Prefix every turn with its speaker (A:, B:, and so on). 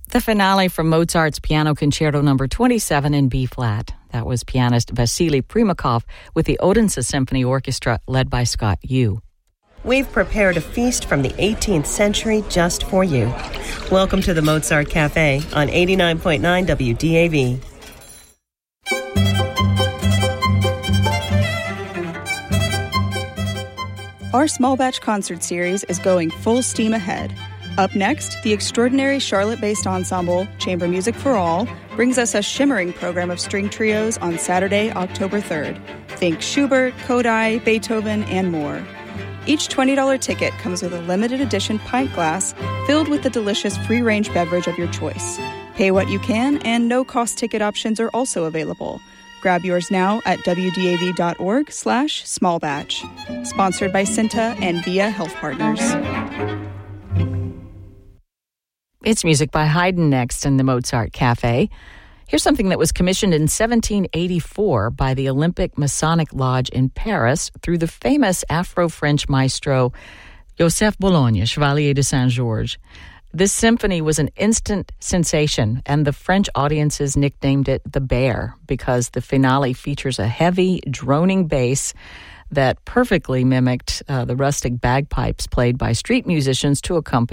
A: The finale from Mozart's Piano Concerto No. 27 in B-flat. That was pianist Vasily Primakov with the Odense Symphony Orchestra led by Scott Yu.
B: We've prepared a feast from the 18th century just for you. Welcome to the Mozart Cafe on 89.9 WDAV.
C: Our small batch concert series is going full steam ahead. Up next, the extraordinary Charlotte-based ensemble, Chamber Music for All, brings us a shimmering program of string trios on Saturday, October 3rd. Think Schubert, Kodály, Beethoven, and more. Each $20 ticket comes with a limited edition pint glass filled with the delicious free-range beverage of your choice. Pay what you can, and no-cost ticket options are also available. Grab yours now at wdav.org/smallbatch. Sponsored by Cinta and Via Health Partners.
A: It's music by Haydn next in the Mozart Cafe. Here's something that was commissioned in 1784 by the Olympic Masonic Lodge in Paris through the famous Afro-French maestro Joseph Bologne, Chevalier de Saint-Georges. This symphony was an instant sensation, and the French audiences nicknamed it the Bear because the finale features a heavy, droning bass that perfectly mimicked the rustic bagpipes played by street musicians to accompany